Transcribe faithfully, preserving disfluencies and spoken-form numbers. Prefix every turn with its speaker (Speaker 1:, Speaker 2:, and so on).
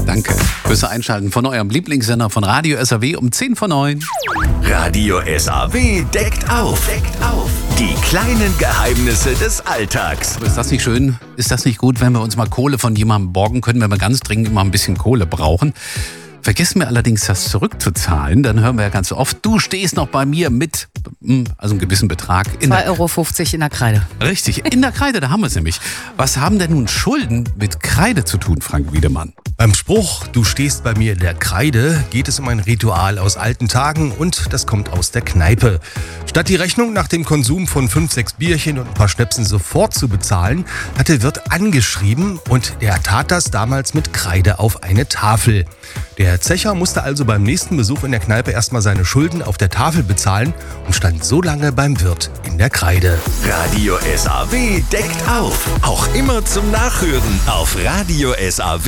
Speaker 1: Danke fürs Einschalten von eurem Lieblingssender von Radio S A W um zehn vor neun.
Speaker 2: Radio S A W deckt auf. Deckt auf. Die kleinen Geheimnisse des Alltags.
Speaker 1: Aber ist das nicht schön? Ist das nicht gut, wenn wir uns mal Kohle von jemandem borgen können, wenn wir ganz dringend mal ein bisschen Kohle brauchen? Vergessen wir allerdings, das zurückzuzahlen, dann hören wir ja ganz oft, du stehst noch bei mir mit, also einem gewissen Betrag.
Speaker 3: zwei Euro fünfzig in der Kreide.
Speaker 1: Richtig, in der Kreide, da haben wir es nämlich. Was haben denn nun Schulden mit Kreide zu tun, Frank Wiedemann?
Speaker 4: Beim Spruch, du stehst bei mir in der Kreide, geht es um ein Ritual aus alten Tagen und das kommt aus der Kneipe. Statt die Rechnung nach dem Konsum von fünf, sechs Bierchen und ein paar Schnäpsen sofort zu bezahlen, hat der Wirt angeschrieben und er tat das damals mit Kreide auf eine Tafel. Der Zecher musste also beim nächsten Besuch in der Kneipe erstmal seine Schulden auf der Tafel bezahlen und stand so lange beim Wirt in der Kreide.
Speaker 2: Radio S A W deckt auf. Auch immer zum Nachhören auf Radio S A W.